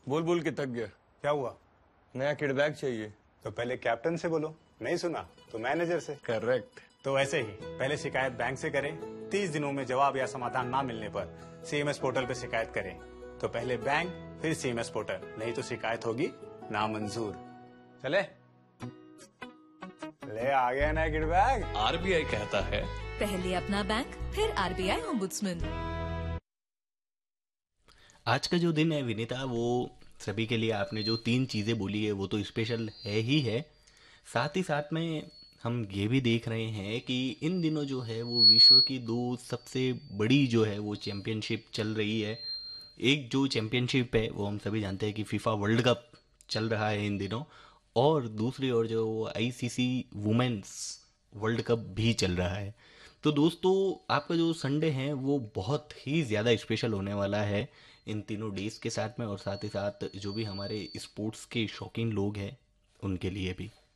बोल बोल के थक गया। क्या हुआ? नया किड बैग चाहिए। तो पहले कैप्टन से बोलो, नहीं सुना तो मैनेजर से। करेक्ट। तो ऐसे ही पहले शिकायत बैंक से करें, 30 दिनों में जवाब या समाधान ना मिलने पर सीएमएस पोर्टल पे शिकायत करें। तो पहले बैंक फिर सीएमएस पोर्टल, नहीं तो शिकायत होगी नामंजूर। चले ले आ गया ना किड बैग। आरबीआई कहता है पहले अपना बैंक फिर आरबीआई ओम्बुड्समैन। आज का जो दिन है विनीता, वो सभी के लिए आपने जो 3 चीज़ें बोली है वो तो स्पेशल है ही है। साथ ही साथ में हम ये भी देख रहे हैं कि इन दिनों जो है वो विश्व की 2 सबसे बड़ी जो है वो चैम्पियनशिप चल रही है। एक जो चैम्पियनशिप है वो हम सभी जानते हैं कि फीफा वर्ल्ड कप चल रहा है इन दिनों, और दूसरी ओर जो आईसीसी वुमेन्स वर्ल्ड कप भी चल रहा है। तो दोस्तों, आपका जो संडे है वो बहुत ही ज़्यादा स्पेशल होने वाला है इन तीनों डेज के साथ में, और साथ ही साथ जो भी हमारे स्पोर्ट्स के शौकीन लोग हैं उनके लिए भी।